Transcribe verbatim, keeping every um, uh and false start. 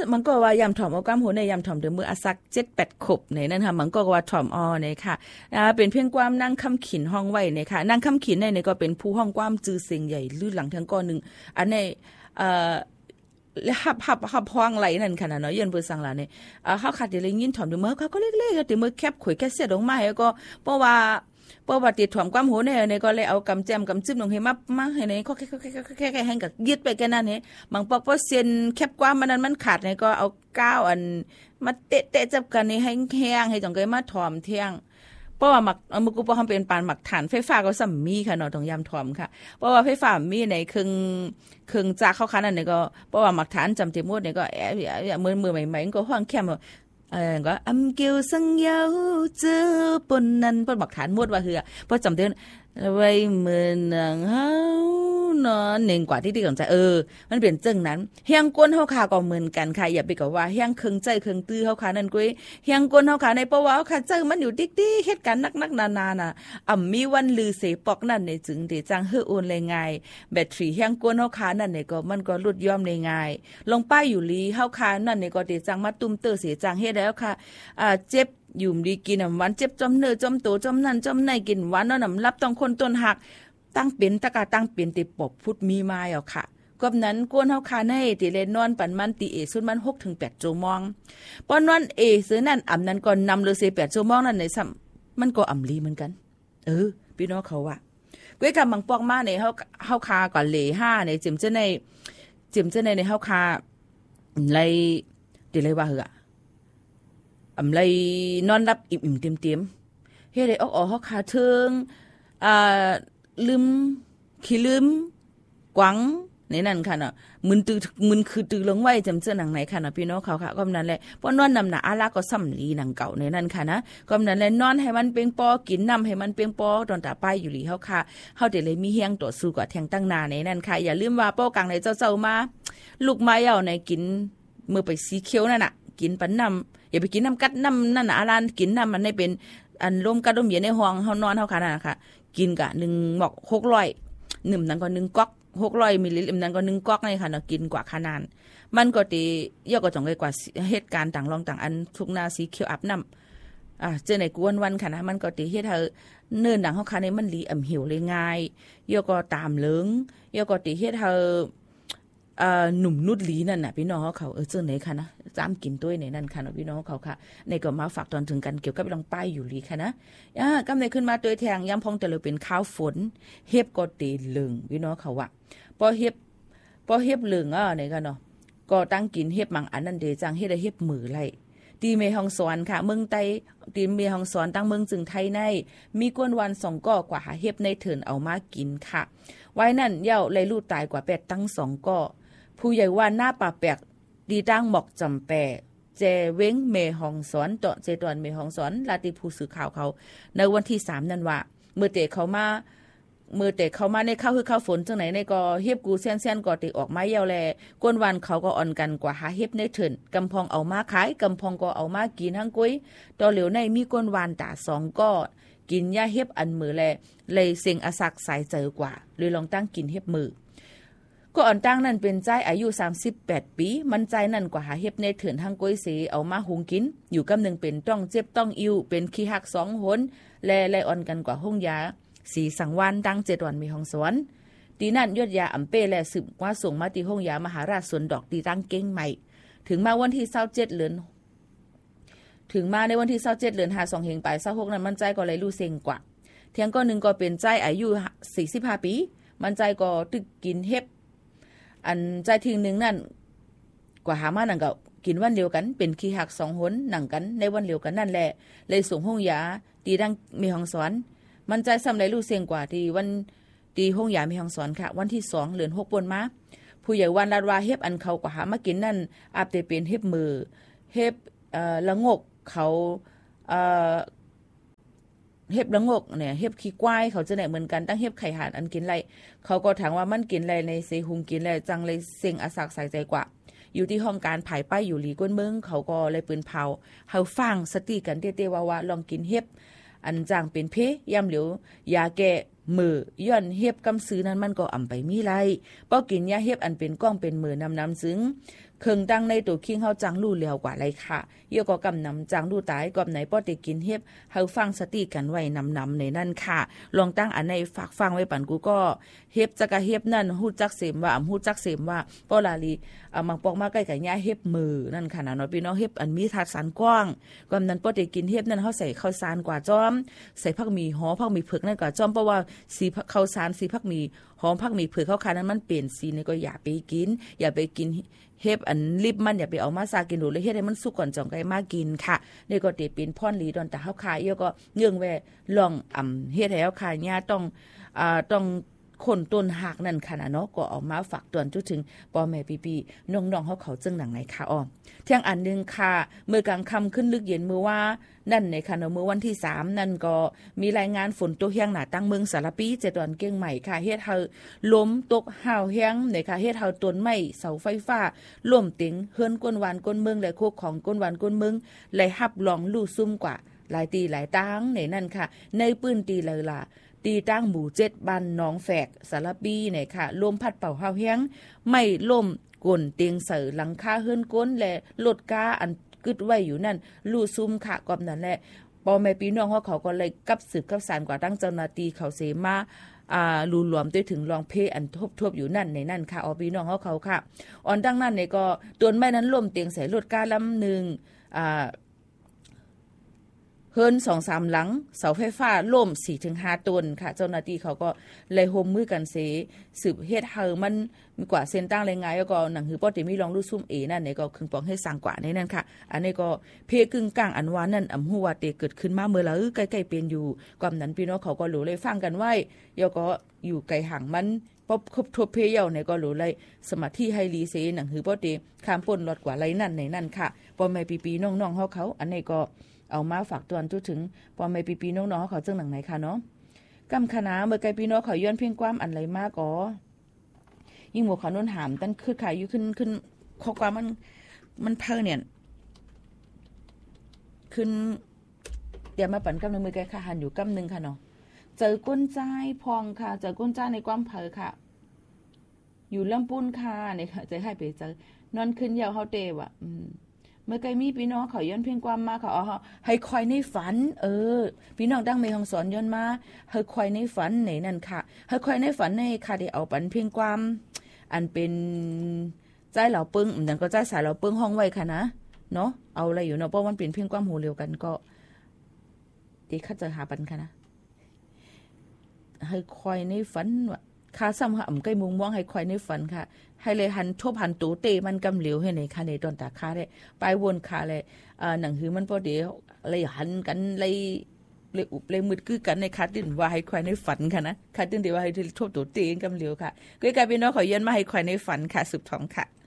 มันก็ว่ายำถ่อมเอากำหัวในยำถ่อมเดือมืออาสักเจ็ดแปดขบในนั่นค่ะมันก็ว่าถ่อมออเนี่ยค่ะอ่าเป็นเพียงความนั่งคำขินห้องไว้เนี่ยค่ะนั่งคำขินในเนี่ยก็เป็นผู้ห้องความจือเสียงใหญ่ลื่นหลังทั้งก้อนหนึ่งอันในเอ่อแล้วหับหับหับห้องไหลนั่นค่ะเนาะยืนเบอร์สังหลาเนี่ยอ่าเขาขาดเดี๋ยวเลยยินถ่อมเดือมือเขาก็เล็กๆเดี๋ยวมือแคบข่อยแค่เสียดลงมาแล้วก็เพราะว่าเพราะว่าติดถ่อมความหัวเนี่ยเนี่ยก็เลยเอากำแจมกำจิ้มลงให้มามาให้เนี่ยเขาแค่แค่แค่แค่แค่ให้กับยึดไปแค่นั้นเนี่ยบางปอกเพราะเส้นแคบความมันนั้นมันขาดเนี่ยก็เอาก้าวอันมาเตะเตะจับกันนี่ให้แห้งให้จังไกมาถ่อมเที่ยงเพราะว่าหมักเอามือกูพอทำเป็นปานหมักฐานไฟฟ้าก็สัมมีค่ะเนาะต้องยำถ่อมค่ะเพราะว่าไฟฟ้ามีในครึ่งครึ่งจากเข้าคันนั่นเนี่ยก็เพราะว่าหมักฐานจำเต็มหมดเนี่ยก็แอบมือมือใหม่ๆก็ห้องแคมเออก็อำเกียวสังเยาเจอปนนั้นปนบักฐานมวดว่าเหือเพราะจำเตือนไว้เมือนนางเฮาเนาะเน่งกว่าที่ที่ของใจเออมันเปลี่ยนจังนั้นเฮียงก้นเฮาคาก็เหมือนกันค่ะอย่าไปกว่าเฮียงเครื่องใจเครื่องตื้อเฮาคานั่นกุ้ยเฮียงก้นเฮาคาในเพราะว่าเฮาคาใจมันอยู่ติ๊กๆเฮ็ดกันนักๆนาๆน่ะอ่ำมีวันลือเสปอกนั่นในจึงได้จังเฮือโอนเลยง่ายแบตเตอรี่เฮียงก้นเฮาคานั่นเนี่ยก็มันก็ลดย่อมได้ง่ายลงป้ายอยู่ลีเฮาคานั่นเนี่ยก็ได้จังมาตุ้มเตอเสียจังเฮ็ดแล้วค่ะอ่าเจ็บยุ่มดีกินน้ำหวานเจ็บจอมเนื้อจอมโตจอมนั่นจอมในกินหวานเนาะน้ำรับต้องคนต้นหักตั้งเป็นตะกาตั้งเป็นติปบพุดมีมาเอาค่ะกบนั้นกวนเฮาคาในติเลนอนปันมันติเอสุดมัน หกถึงแปด ชั่วโมงปอนอนเอซื้อนั่นอำนั้นก่อนนำเลยสิแปดชั่วโมงนั่นในซ้ำมันก็อำลีเหมือนกันเออพี่น้องเขาว่าก้วยกำบังปอกมาในเฮาเฮาคาก่อนเหลห้าในจิมเจ้าในจิมเจ้าในในเฮาคาไลติเลยว่าเหอะอำไลนอนรับอิ่มๆเต็มๆเฮ็ดให้ออกๆเฮาคาเทิงอ่าลืมขี้ลืมกวังในนั่นค่ะเนาะมึนตึมึนคือตึลงไว้จำเจอหนังไหนค่ะเนาะพี่น้องเขาค่ะก็นั้นแหละเพราะนอนนำหนาอาลาก็ซ้ำลีหนังเก่าในนั่นค่ะนะก็นั้นแหละนอนให้มันเปียงปอกินน้ำให้มันเปียงปอตอนตาป้ายอยู่หลีเฮาค่ะเฮาได้เลยมีเฮียงต่อสู้กับแทงตั้งนาในนั่นค่ะอย่าลืมว่าป้อกลางในเจ้าๆมาลูกไม้เอาในกินมือไปสีเขียวนั่นน่ะกินปันน้ำอย่าไปกินน้ำกัดน้ำนั่นน่ะอาลานกินน้ำมันได้เป็นอันลมกัดลมเย็นในห้องเฮานอนเฮาค่ะนั่นน่ะค่ะกินกะหนึ่งหมอกหกร้อยหนึ่งนั้นก็หนึ่งก๊อกหกร้อยมิลลิลิตรนั้นก็หนึ่งก๊อกนี่ค่ะเนาะกินกว่าขนาดมันก็ตีย่อก็จ่องไกลกว่าเหตุการณ์ต่างรองต่างอันทุกนาสีเขียวอาบน้ำอ่าเจอในกวนวันค่ะนะมันก็ตีเฮ็ดให้เนินหนังเฮาค่ะในมันหลีอ่ำหิวเลยง่ายย่อก็ตามเหลิงย่อก็ตีเฮ็ดให้เอ่อหนุ่มนุดหลีนั่นน่ะพี่น้องเขาเออเจอไหนค่ะนะจ้ามกินด้วยในนั่นค่ะเนาะพี่น้องเขาค่ะในก็มาฝากตอนถึงกันเกี่ยวกับลองป้ายอยู่หลีค่ะนะอ่ากำในขึ้นมาตัวแทงย้ำพองแต่เลยเป็นข้าวฝนเฮ็บก็ตีเหลิงพี่น้องเขาว่าพอเฮ็บพอเฮ็บเหลิงอ่ะในค่ะเนาะก็ตั้งกินเฮ็บมังอันนั้นเดจังเฮ็ดได้เฮ็บมือไล่ตีเมฮองสอนค่ะเมืองไต้ตีเมฮองสอนตั้งเมืองจึงไทยในมีกวนวันสองก่อกว่าหาเฮ็บในเถินเอามากินค่ะไว้นั่นเย้าเลยลูกตายกว่าแปดตั้งสองก่อผู้ใหญ่ว่าหน้าป่าแปกดีตั้งหมอกจำแปะเจเว้งเมฮองสอนต่อเจตอนเมฮองสอนลาติผู้สื่อข่าวเขาในวันที่สามนั่นว่าเมื่อเตะเขามาเมื่อเตะเขามาในข้าวคือข้าวฝนจังไหนในก็เฮ็บกูเส้นเส้นก็เตะออกไม้ยาวแลก้นวันเขาก็อ่อนกันกว่าหาเฮ็บในเถินกำพองเอามาขายกำพองก็เอามากินทั้งกุ้ยต่อเหลียวในมีก้นวันตาสองก็กินยาเฮ็บอันมือแลเลยเสียงอาศักสายเจอกว่าเลยลองตั้งกินเฮ็บมือก็อ่อนตั้งนั่นเป็นใจอายุสามสิบแปดปีมันใจนั่นกว่าหาเฮ็บในเถินทางก้อยเสเอามาหุงกินอยู่กำหนึ่งเป็นต้องเจ็บต้องอิ่วเป็นขี้หักสองหนแลแลอ่อนกันกว่าห้องยาสีสังวานดังเจ็ดวันมีห้องสวนตีนั่นยอดยาอำเป้และสืบว่าส่งมาตีห้องยามหาราชสวนดอกตีตั้งเก้งใหม่ถึงมาวันที่เศร้าเจ็ดเดือนถึงมาในวันที่เศร้าเจ็ดเดือนหาสองเฮงไปเศร้าหกนั้นมันใจก็เลยรู้เซ็งกว่าเที่ยงก็หนึ่งก็เป็นใจอายุสี่สิบห้าปีมันใจก็ตึกกินเฮ็บอันใจทิ้งหนึ่งนั่นกว่าหามานั่นก็กินวันเดียวกันเป็นขี้หักสองหนหนังกันในวันเดียวกันนั่นแหละเลยส่งห้องยาตีดังมีห้องสอนมันใจซ้ำไรรู้เสียงกว่าที่วันตีห้องยามีห้องสอนค่ะวันที่สองเดือนหกปนมาผู้ใหญ่วันลาดวาเฮ็บอันเขากว่าหามากินนั่นอาบเตเป็นเฮ็บมือเฮ็บเอ่อละงกเขาเอ่อเฮ็บละงกเนี่ยเฮ็บขี้ควายเขาจะได้เหมือนกันตั้งเฮ็บไข่ห่านอันกินไรเขาก็ถามว่ามันกินไรในเซหุงกินไรจังเลยเสียงอาศักใส่ใจกว่าอยู่ที่ห้องการผายป้ายอยู่หลีก้นเมืองเขาก็เลยปืนเผาเฮาฟังสติกันเต้ๆว่าว่าลองกินเฮ็บอันจางเป็นเพย่ำเหลียวยาแก้มือย้อนเฮ็บกำซื้อนั้นมันก็อำไปมีไรป้อกินยาเฮ็บอันเป็นก้องเป็นมือนำนำซึ้งเครื่องดังในตัวคิงเฮาจังรู้แล้วกว่าไรค่ะเยอะก็กำนำจังรู้ตายกอบไหนป้อติกินเฮ็บเฮาฟังสติกันไว้นำนำในนั่นค่ะลองตั้งอันในฝากฟังไว้ปันกูก็เฮ็บจักกะเฮ็บนั่นฮู้จักเสมว่าอำฮู้จักเสมว่าป้อลาลีอ่ามังปอกมาใกล้กับยาเฮ็บมือนั่นค่ะนะเนาะพี่น้องเฮ็บอันมีทัดสารกว้างกอบนั้นป้อติกินเฮ็บนั่นเฮาใส่ข้าวสารกว่าจ้อมใส่ผักหมี่หอผักหมี่เผือกนั่นกว่าจ้อมเพราะว่าสีข้าวสารสีผักหมี่หอมผักหมี่เผือกข้าวขานั้นมันเปลี่ยนสีนี่ก็อย่าไปกินอย่าไปกินเฮ็บอันลิบมันอย่าไปเอามาซากินดูเลยเฮ็ดให้มันสุกก่อนจ่องไก่มากินค่ะนี่ก็เตเป็นพ่อนหลีดอนตาเฮาคายเอียก็เนื่องแวลองอ่ำเฮ็ดให้เฮาคายญาต้องอ่าต้องคนต้นหักนั่นค่ะนะเนาะก็เอามาฝากตวนจุดถึงพ่อแม่พี่ๆน้องๆเฮาเขาจึงหนังไหนค่ะอ้อเที่ยงอันนึงค่ะเมื่อกลางค่ำขึ้นลึกเย็นมื้อว่านั่นในค่ะเนาะมื้อวันที่สามนั่นก็มีรายงานฝนตกแห้งหน้าตั้งเมืองสารปีเจ็ดวันเก้งใหม่ค่ะเฮ็ดเฮาล้มตกห่าวแห้งในค่ะเฮ็ดเฮาต้นไม้เสาไฟฟ้าล่มติงเฮือนก้นหวานก้นเมืองและโคกของก้นหวานก้นเมืองไหลฮับลองลู่ซุ่มกว่าหลายตีหลายตังในนั่นค่ะในปื้นตีเลยล่ะตีตั้งหมู่เจ็ดบ้านหนองแฝกสารปีเนี่ยค่ะลมพัดเป่าห้าวแห้งไม่ล่มก้นเตียงเสือหลังคาเฮือนก้นและรถกาอันกึดไว้อยู่นั่นลู่ซุ่มค่ะกอบนั่นแหละปอแม่พี่น้องเขาเขาก็เลยกับสืบกับสารกว่าตั้งเจ้าหน้าที่เขาเสมาอ่ารูรวมด้วยถึงรองเพอันทบทบอยู่นั่นในนั่นค่ะออพี่น้องเขาเขาค่ะอ่อนดังนั้นเนี่ยก็ต้นไม้นั้นล่มเตียงใส่รถกาลำหนึ่งอ่าเฮิรน สองสาม หลังเสาไฟฟ้าล่ม สี่ถึงห้า ต้นค่ะเจ้าหน้าที่เขาก็เลยโฮมมือกันเสสืบเฮ็ดเฮามันมีกว่าเส้นตั้งรายงานแล้วก็หนังหือป้อติมีลองรู้ซุ่มเอนั่นเนี่ยก็คึงปองให้สร้างกว่าในนั่นค่ะอันนี้ก็เพกึ่งกลางอันวานั่นอำฮู้ว่าเตเกิดขึ้นมาเมื่อละใกล้ๆเป็นอยู่กำนั้นพี่น้องเขาก็รู้เลยฟังกันไว้แล้วก็อยู่ไกลห่างมันปบคบทบเพเยาเนี่ยก็รู้เลยสมาธิให้ลีเสหนังหือป้อติข้ามป่นลดกว่าไรนั่นในนั่นค่ะป้อแม่ปีๆน้องๆเฮาเขาอันนี้ก็เอามาฝากตวนทุถึงปอมแม่ปีๆน้องๆเขาจังหนังไหนค่ะเนาะกำคณะเมื่อไกลพี่น้องเขาย้อนเพียงความอันไรมากก็ยิ่งหมู่เขาโน้นหามตั้งคือขายอยู่ขึ้นขึ้นข้อความมันมันเพอเนี่ยขึ้นเดี๋ยวมาปั่นกำในมือไกลค่ะหันอยู่กำนึงค่ะเนาะเจอก้นใจพองค่ะเจอก้นใจในความเพอค่ะอยู่ลำปุ้นค่ะเนี่ยค่ะจะให้ไปเจอนอนขึ้นยาวเฮาเตว่ะอืมเมื่อไกลมีพี่น้องเขาย้อนเพียงความมาเขาเอาให้คอยในฝันเออพี่น้องดังเมย์ของสอนย้อนมาให้คอยในฝันไหนนั่นค่ะให้คอยในฝันในค่ะได้เอาปันเพียงความอันเป็นใจเหล่าปึ้งนั่นก็ใจสายเหล่าปึ้งห้องไว้ค่ะนะเนาะเอาอะไรอยู่เนาะเพราะมันเป็นเพียงความหูเร็วกันก็ตีข้าจะหาปันค่ะนะให้คอยในฝันว่ะค่าซ้ำค่ะอ่ำใกล้มุงม่วงให้คอยในฝันค่ะให้เลยหันทบหันตูเตมันกำเหลียวให้ในค่ะในตอนตาค่าได้ไปวนค่ะเลยอ่าหนังหือมันพอเดี๋ยวเลยหันกันเลยเลยอุบเลยมืดคือกันในคัดดินว่าให้ควายในฝันค่ะนะคัดดินเดี๋ยวว่าให้ทบตูเตกำเหลียวค่ะก็กลายเป็นน้องขอเย็นมาให้ควายในฝันค่ะสืบทองค่ะ